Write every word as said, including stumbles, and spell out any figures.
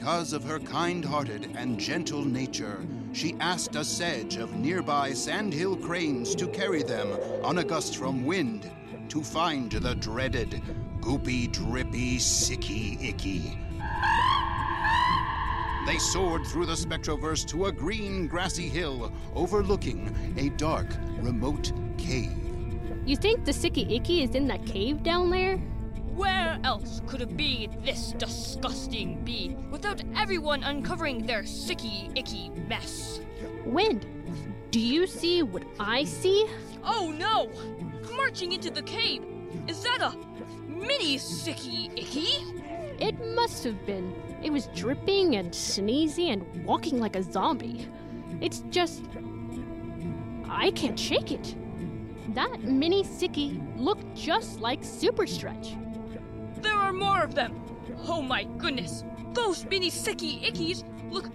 Because of her kind-hearted and gentle nature, she asked a sedge of nearby sandhill cranes to carry them on a gust from wind to find the dreaded Goopy Drippy Sicky Icky. They soared through the Spectroverse to a green, grassy hill overlooking a dark, remote cave. You think the Sicky Icky is in that cave down there? Where else could it be, this disgusting bee, without everyone uncovering their sicky icky mess? Wind, do you see what I see? Oh no! Marching into the cave! Is that a mini sicky icky? It must have been. It was dripping and sneezy and walking like a zombie. It's just... I can't shake it. That mini Sicky looked just like Super Stretch. There are more of them! Oh my goodness! Those mini sicky ickies look